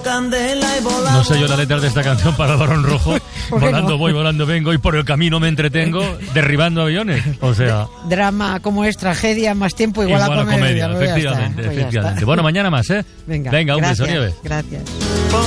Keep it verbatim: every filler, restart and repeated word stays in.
candela y volamos. No sé yo la letra de esta canción para el Barón Rojo. Volando no? voy, volando vengo y por el camino me entretengo derribando aviones. O sea... Drama como es tragedia, más tiempo igual, igual a comedia. comedia, Pues ya efectivamente, está, pues ya efectivamente. está. Bueno, mañana más, ¿eh? Venga, Venga, un gracias, beso, Nieves. Gracias.